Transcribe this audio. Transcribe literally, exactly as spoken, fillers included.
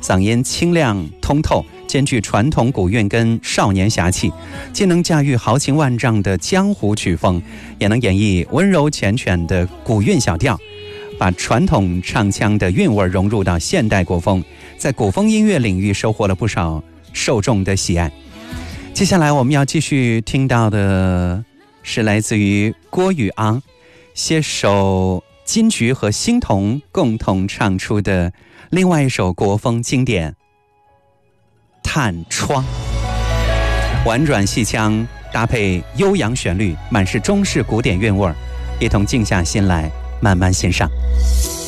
嗓音清亮通透，兼具传统古韵跟少年侠气，既能驾驭豪情万丈的江湖曲风，也能演绎温柔缱绻的古韵小调，把传统唱腔的韵味融入到现代国风，在古风音乐领域收获了不少受众的喜爱。接下来我们要继续听到的是来自于郭宇昂携手金菊和欣桐共同唱出的另外一首国风经典《探窗》，婉转细腔搭配悠扬旋律，满是中式古典韵味，一同静下心来慢慢欣赏。